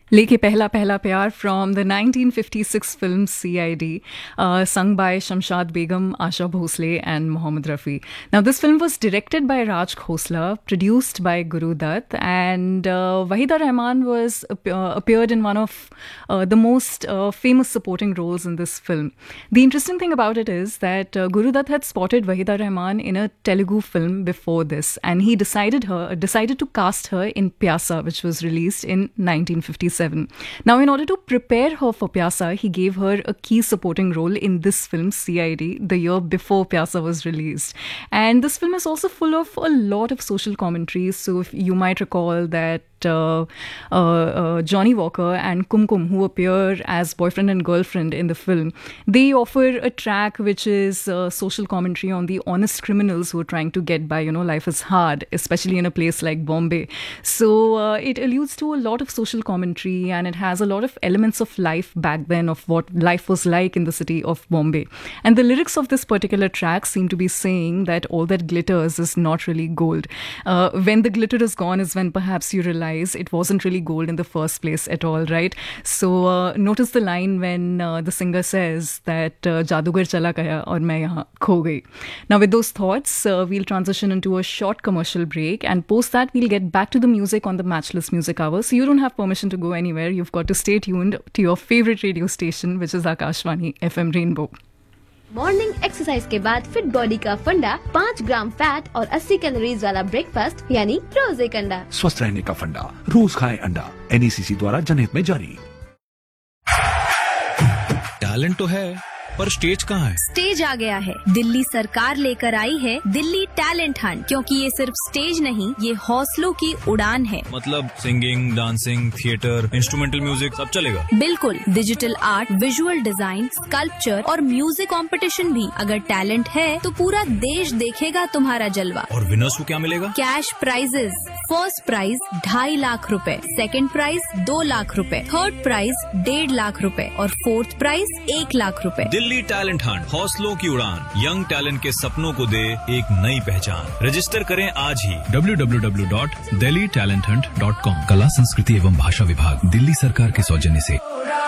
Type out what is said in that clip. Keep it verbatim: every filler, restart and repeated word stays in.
लेके पहला पहला प्यार from the nineteen fifty-six film C I D, uh, sung by Shamshad Begum, Asha Bhosle and Mohammad Rafi. Now this film was directed by Raj Khosla, produced by Guru Dutt, and uh, Wahida Rehman was uh, appeared in one of uh, the most uh, famous supporting roles in this film. The interesting thing about it is that uh, Guru Dutt had spotted Wahida Rehman in a Telugu film before this, and he decided her decided to cast her in Pyasa, which was released in nineteen fifty-seven. Now, in order to prepare her for Pyasa, he gave her a key supporting role in this film, C I D, the year before Pyasa was released. And this film is also full of a lot of social commentaries. So, if you might recall that uh, uh, uh, Johnny Walker and Kumkum, who appear as boyfriend and girlfriend in the film, they offer a track which is uh, social commentary on the honest criminals who are trying to get by. You know, life is hard, especially in a place like Bombay. So, uh, it alludes to a lot of social commentary, and it has a lot of elements of life back then, of what life was like in the city of Bombay. And the lyrics of this particular track seem to be saying that all that glitters is not really gold. Uh, when the glitter is gone is when perhaps you realize it wasn't really gold in the first place at all, right? So uh, notice the line when uh, the singer says that uh, Jadugar chala gaya aur main yahan kho gayi. Now with those thoughts, uh, we'll transition into a short commercial break, and post that we'll get back to the music on the Matchless Music Hour. So you don't have permission to go anywhere. You've got to stay tuned to your favorite radio station, which is Akashvani F M Rainbow. Morning exercise के बाद fit body का फंडा, पाँच ग्राम fat और अस्सी calories वाला breakfast यानी रोज एक अंडा। स्वस्थ रहने का फंडा, रोज खाएं अंडा। एन ई सी सी द्वारा जनहित में जारी। टैलेंट तो है, पर स्टेज कहाँ है? स्टेज आ गया है। दिल्ली सरकार लेकर आई है दिल्ली टैलेंट हंट, क्योंकि ये सिर्फ स्टेज नहीं, ये हौसलों की उड़ान है। मतलब singing, dancing, theatre, instrumental music सब चलेगा? बिल्कुल, digital art, visual design, sculpture और म्यूजिक कंपटीशन भी। अगर टैलेंट है तो पूरा देश देखेगा तुम्हारा जलवा। और विनर्स को क्या मिलेगा? Cash prices. फर्स्ट प्राइज ढाई लाख रुपए, सेकंड प्राइज दो लाख रुपए, थर्ड प्राइज डेढ़ लाख रुपए और फोर्थ प्राइज एक लाख रुपए। दिल्ली टैलेंट हंट, हौसलों की उड़ान, यंग टैलेंट के सपनों को दे एक नई पहचान। रजिस्टर करें आज ही W W W dot Delhi talent Hunt dot com. कला, संस्कृति एवं भाषा विभाग, दिल्ली सरकार के सौजन्य से।